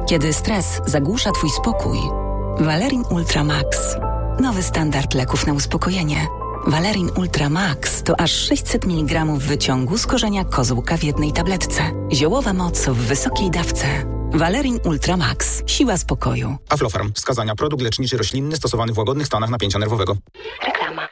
Kiedy stres zagłusza Twój spokój. Valerin Ultra Max. Nowy standard leków na uspokojenie. Valerin Ultra Max to aż 600 mg wyciągu z korzenia kozłka w jednej tabletce. Ziołowa moc w wysokiej dawce. Valerin Ultra Max. Siła spokoju. Aflofarm. Wskazania. Produkt leczniczy roślinny stosowany w łagodnych stanach napięcia nerwowego.